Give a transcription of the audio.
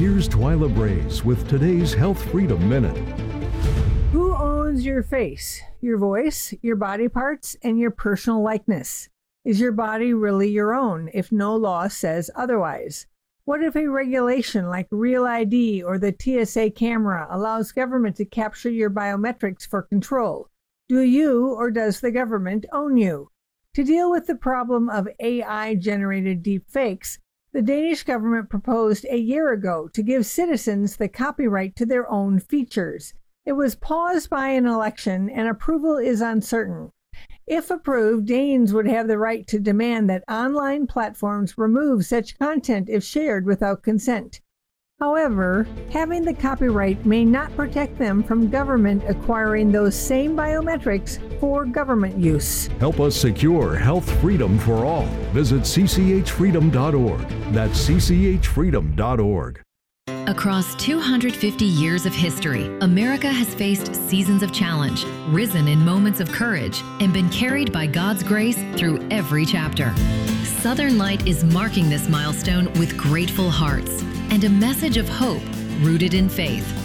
here's Twyla Braze with today's Health Freedom Minute. Who owns your face, your voice, your body parts, and your personal likeness? Is your body really your own if no law says otherwise? What if a regulation like Real ID or the TSA camera allows government to capture your biometrics for control? Do you or does the government own you? To deal with the problem of AI-generated deepfakes, the Danish government proposed a year ago to give citizens the copyright to their own features. It was paused by an election and approval is uncertain. If approved, Danes would have the right to demand that online platforms remove such content if shared without consent. However, having the copyright may not protect them from government acquiring those same biometrics for government use. Help us secure health freedom for all. Visit cchfreedom.org. That's cchfreedom.org. Across 250 years of history, America has faced seasons of challenge, risen in moments of courage, and been carried by God's grace through every chapter. Southern Light is marking this milestone with grateful hearts and a message of hope rooted in faith.